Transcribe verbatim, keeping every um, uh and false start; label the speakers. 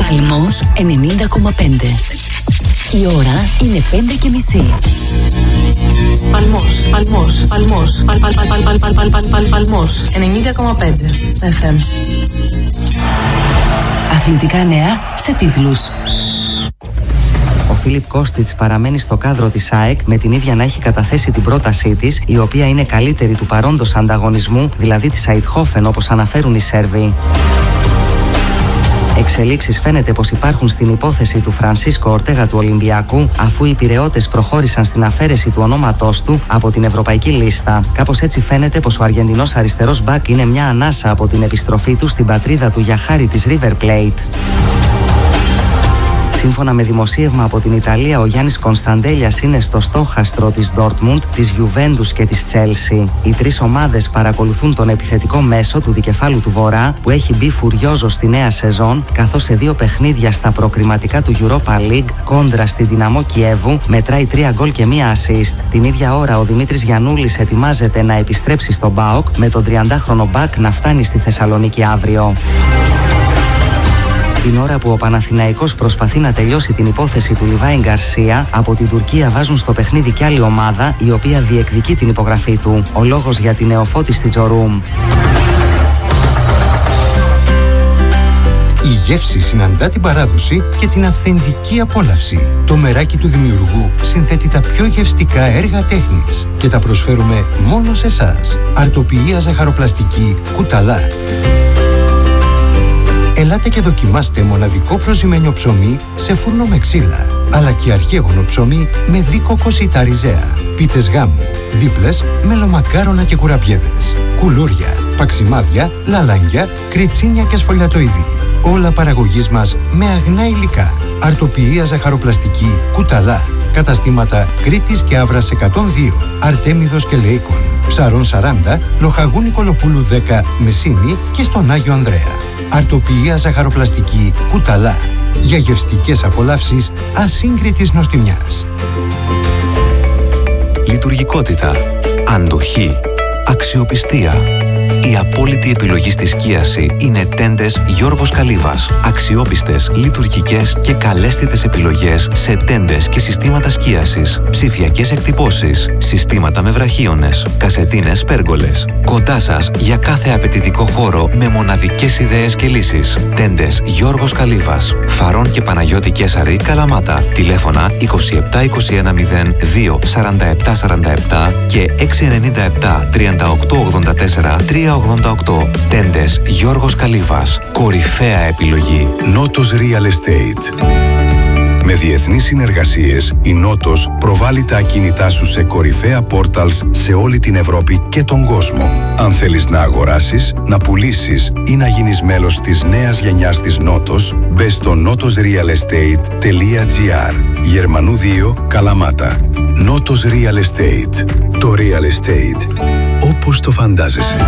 Speaker 1: Παλμός ενενήντα κόμμα πέντε. Η ώρα είναι πέντε και μισή.
Speaker 2: Παλμός, Παλμός, Παλμός, Παλ, Παλ, Παλ, Παλ, Παλ, Παλ, Παλ, Παλ, Παλμός, ενενήντα κόμμα πέντε στα εφ εμ.
Speaker 1: Αθλητικά νέα σε τίτλους.
Speaker 3: Ο Φίλιπ Κώστιτς παραμένει στο κάδρο της ΑΕΚ με την ίδια να έχει καταθέσει την πρότασή της, η οποία είναι καλύτερη του παρόντος ανταγωνισμού, δηλαδή της Αιτχόφεν, όπως αναφέρουν οι Σέρβοι. Εξελίξεις φαίνεται πως υπάρχουν στην υπόθεση του Φρανσίσκο Ορτέγα του Ολυμπιακού, αφού οι Πειραιώτες προχώρησαν στην αφαίρεση του ονόματός του από την ευρωπαϊκή λίστα. Κάπως έτσι φαίνεται πως ο Αργεντινός αριστερός μπακ είναι μια ανάσα από την επιστροφή του στην πατρίδα του για χάρη της River Plate. Σύμφωνα με δημοσίευμα από την Ιταλία, ο Γιάννης Κωνσταντέλιας είναι στο στόχαστρο της Ντόρτμουντ, της Γιουβέντους και της Τσέλσι. Οι τρεις ομάδες παρακολουθούν τον επιθετικό μέσο του δικεφάλου του Βορρά, που έχει μπει φουριόζο στη νέα σεζόν, καθώς σε δύο παιχνίδια στα προκριματικά του Europa League κόντρα στη Δυναμό Κιέβου μετράει τρία γκολ και μία assist. Την ίδια ώρα ο Δημήτρης Γιαννούλης ετοιμάζεται να επιστρέψει στον ΠΑΟΚ, με τον τριαντάχρονο μπακ να φτάνει στη Θεσσαλονίκη αύριο. Την ώρα που ο Παναθηναϊκός προσπαθεί να τελειώσει την υπόθεση του Λιβάη Γκαρσία, από την Τουρκία βάζουν στο παιχνίδι κι άλλη ομάδα, η οποία διεκδικεί την υπογραφή του. Ο λόγος για την νεοφώτιστη Τζορούμ.
Speaker 4: Η γεύση συναντά την παράδοση και την αυθεντική απόλαυση. Το μεράκι του δημιουργού συνθέτει τα πιο γευστικά έργα τέχνης και τα προσφέρουμε μόνο σε εσάς. Αρτοποιία ζαχαροπλαστική Κουταλά. Ελάτε και δοκιμάστε μοναδικό προζυμένιο ψωμί σε φούρνο με ξύλα, αλλά και αρχαίγωνο ψωμί με δίκοκο σιτά ριζέα, πίτες γάμου, δίπλες με λομακάρονα και κουραμπιέδες, κουλούρια, παξιμάδια, λαλάνγκια, κριτσίνια και σφολιατοειδή. Όλα παραγωγής μας με αγνά υλικά. Αρτοποιία ζαχαροπλαστική Κουταλά. Καταστήματα Κρήτης και Αύρας εκατόν δύο, Αρτέμιδος και Λεϊκών, Ψαρών σαράντα, Λοχαγού Νικολοπούλου δέκα, Μεσίνη και στον Άγιο Ανδρέα. Αρτοποιία ζαχαροπλαστική Κουταλά. Για γευστικές απολαύσεις ασύγκριτης νοστιμιάς.
Speaker 5: Λειτουργικότητα, αντοχή, αξιοπιστία. Η απόλυτη επιλογή στη σκίαση είναι τέντες Γιώργος Καλύβας. Αξιόπιστες, λειτουργικές και καλέσθητες επιλογές σε τέντες και συστήματα σκίασης, ψηφιακές εκτυπώσεις, συστήματα με βραχίονες, κασετίνες πέργολες. Κοντά σας για κάθε απαιτητικό χώρο με μοναδικές ιδέες και λύσεις. Τέντες Γιώργος Καλύβας. Φαρών και Παναγιώτη Κέσαρη, Καλαμάτα. Τηλέφωνα είκοσι επτά είκοσι ένα μηδέν δύο σαράντα επτά σαράντα επτά και έξι εννιά επτά τριάντα οκτώ ογδόντα τέσσερα τριακόσια ογδόντα οκτώ. Τέντες Γιώργος Καλύβας. Κορυφαία επιλογή.
Speaker 6: Νότος Real Estate. Με διεθνείς συνεργασίες, η Νότος προβάλλει τα ακίνητά σου σε κορυφαία πόρταλς σε όλη την Ευρώπη και τον κόσμο. Αν θέλεις να αγοράσεις, να πουλήσεις ή να γίνεις μέλος της νέας γενιάς της Νότος, μπες στο νότος ριαλ εστέιτ τελεία τζι άρ. Γερμανού δύο, Καλαμάτα. Νότος Real Estate. Το Real Estate όπως το φαντάζεσαι.